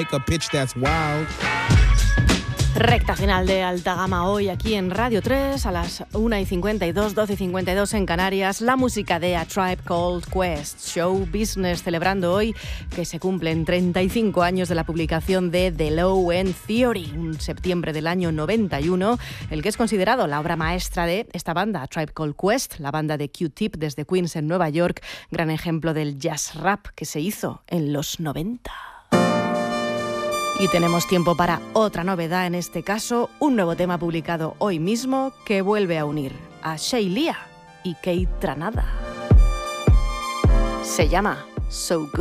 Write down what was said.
A pitch that's wild. Recta final de Alta Gama hoy aquí en Radio 3 a las 1:52, 12:52 en Canarias. La música de A Tribe Called Quest, Show Business, celebrando hoy que se cumplen 35 años de la publicación de The Low End Theory, un septiembre del año 91, el que es considerado la obra maestra de esta banda, A Tribe Called Quest, la banda de Q-Tip desde Queens en Nueva York, gran ejemplo del jazz rap que se hizo en los 90. Y tenemos tiempo para otra novedad, en este caso, un nuevo tema publicado hoy mismo que vuelve a unir a Shay Lia y Kate Tranada. Se llama So Good.